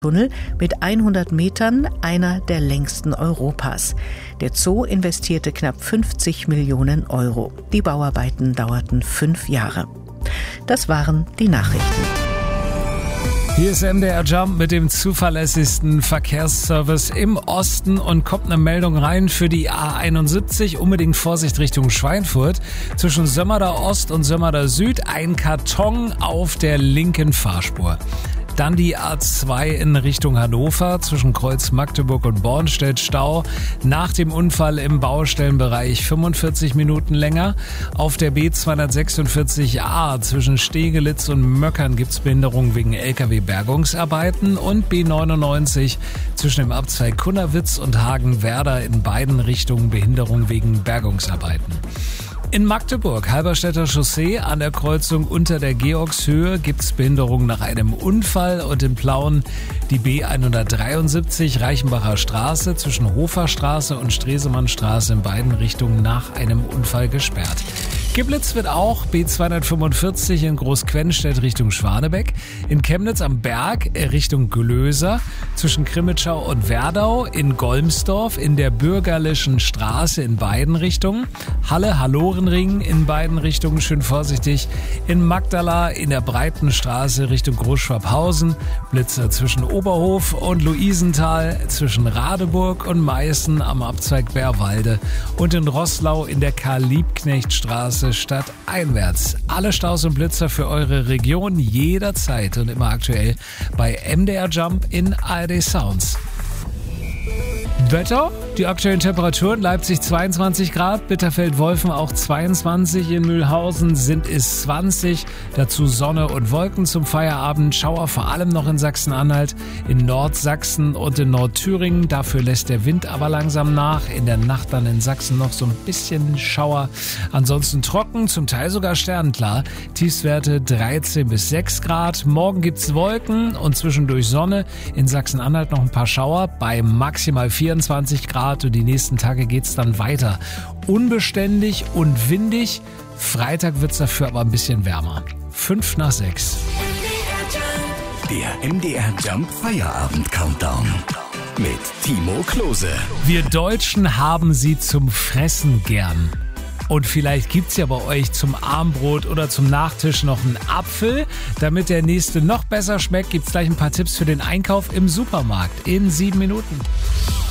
Tunnel mit 100 Metern, einer der längsten Europas. Der Zoo investierte knapp 50 Millionen Euro. Die Bauarbeiten dauerten 5 Jahre. Das waren die Nachrichten. Hier ist MDR Jump mit dem zuverlässigsten Verkehrsservice im Osten und kommt eine Meldung rein für die A71. Unbedingt Vorsicht Richtung Schweinfurt. Zwischen Sömmerda Ost und Sömmerda Süd ein Karton auf der linken Fahrspur. Dann die A2 in Richtung Hannover, zwischen Kreuz Magdeburg und Bornstedt Stau. Nach dem Unfall im Baustellenbereich 45 Minuten länger. Auf der B246a zwischen Stegelitz und Möckern gibt's Behinderungen wegen LKW-Bergungsarbeiten. Und B99 zwischen dem Abzweig Kunnerwitz und Hagenwerder in beiden Richtungen Behinderung wegen Bergungsarbeiten. In Magdeburg, Halberstädter Chaussee, an der Kreuzung unter der Georgshöhe gibt's Behinderung nach einem Unfall und in Plauen die B173 Reichenbacher Straße zwischen Hoferstraße und Stresemannstraße in beiden Richtungen nach einem Unfall gesperrt. Geblitzt wird auch B245 in Großquennstedt Richtung Schwanebeck, in Chemnitz am Berg Richtung Glöser, zwischen Krimitschau und Werdau, in Golmsdorf, in der Bürgerlichen Straße in beiden Richtungen, Halle-Hallorenring in beiden Richtungen, schön vorsichtig, in Magdala in der Breitenstraße Richtung Großschwabhausen, Blitzer zwischen Oberhof und Luisenthal, zwischen Radeburg und Meißen am Abzweig Bärwalde und in Roßlau in der Karl-Liebknecht-Straße stadteinwärts. Alle Staus und Blitzer für eure Region jederzeit und immer aktuell bei MDR Jump in ARD Sounds. Wetter, die aktuellen Temperaturen, Leipzig 22 Grad, Bitterfeld-Wolfen auch 22, in Mühlhausen sind es 20, dazu Sonne und Wolken zum Feierabend, Schauer vor allem noch in Sachsen-Anhalt, in Nordsachsen und in Nordthüringen, dafür lässt der Wind aber langsam nach, in der Nacht dann in Sachsen noch so ein bisschen Schauer, ansonsten trocken, zum Teil sogar sternklar, Tiefstwerte 13 bis 6 Grad, morgen gibt's Wolken und zwischendurch Sonne, in Sachsen-Anhalt noch ein paar Schauer, bei maximal 24 Grad und die nächsten Tage geht's dann weiter. Unbeständig und windig. Freitag wird's dafür aber ein bisschen wärmer. 5 nach 6. Der MDR Jump Feierabend Countdown mit Timo Klose. Wir Deutschen haben sie zum Fressen gern. Und vielleicht gibt's ja bei euch zum Abendbrot oder zum Nachtisch noch einen Apfel. Damit der nächste noch besser schmeckt, gibt's gleich ein paar Tipps für den Einkauf im Supermarkt in 7 Minuten.